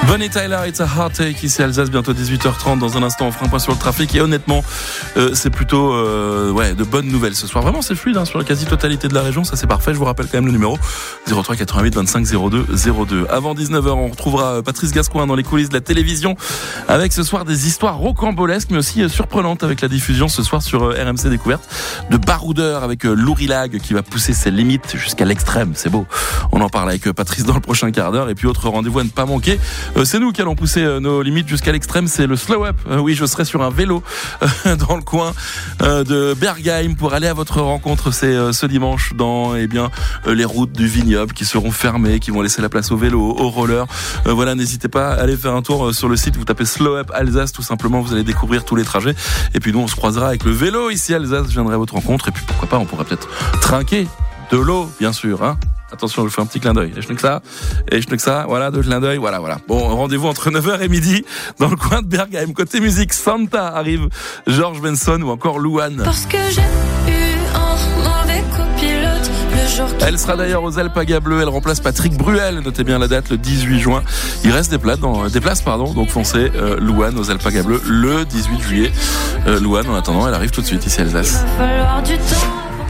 Bonnie Tyler, It's a Heartache, ici Alsace, bientôt 18h30. Dans un instant, on fera un point sur le trafic. Et honnêtement, c'est plutôt de bonnes nouvelles ce soir. Vraiment, c'est fluide sur la quasi-totalité de la région. Ça, c'est parfait. Je vous rappelle quand même le numéro 03 88 25 02 02. Avant 19h, on retrouvera Patrice Gascoin dans les coulisses de la télévision avec ce soir des histoires rocambolesques, mais aussi surprenantes avec la diffusion ce soir sur RMC Découverte de baroudeur avec Lourilag qui va pousser ses limites jusqu'à l'extrême. C'est beau. On en parle avec Patrice dans le prochain quart d'heure. Et puis, autre rendez-vous à ne pas manquer. C'est nous qui allons pousser nos limites jusqu'à l'extrême, c'est le slow up. Oui, je serai sur un vélo dans le coin de Bergheim pour aller à votre rencontre. C'est ce dimanche dans les routes du vignoble qui seront fermées, qui vont laisser la place au vélo, au roller. Voilà, n'hésitez pas à aller faire un tour sur le site, vous tapez Slow Up Alsace tout simplement, vous allez découvrir tous les trajets. Et puis nous on se croisera avec le vélo ici à Alsace, je viendrai à votre rencontre et puis pourquoi pas, on pourra peut-être trinquer de l'eau, bien sûr, hein. Attention, je fais un petit clin d'œil. Et je n'ai que ça, voilà, deux clins d'œil, voilà. Bon, rendez-vous entre 9h et midi dans le coin de Bergheim. Côté musique, Santa arrive, George Benson ou encore Louane. Parce que j'ai eu un mauvais copilote le jour. Elle sera d'ailleurs aux Alpagas Bleues, elle remplace Patrick Bruel, notez bien la date, le 18 juin. Il reste des places, donc foncez, Louane aux Alpagas Bleues le 18 juillet. Louane, en attendant, elle arrive tout de suite ici à Alsace. Il va falloir du temps.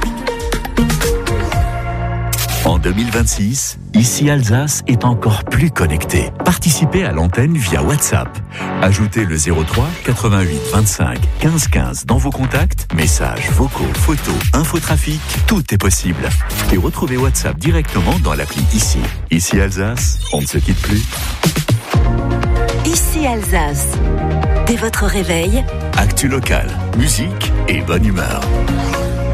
En 2026, ici Alsace est encore plus connectée. Participez à l'antenne via WhatsApp. Ajoutez le 03 88 25 15 15 dans vos contacts, messages, vocaux, photos, infotrafic, tout est possible. Et retrouvez WhatsApp directement dans l'appli Ici. Ici Alsace, on ne se quitte plus. Ici Alsace. Dès votre réveil, Actu local, musique et bonne humeur.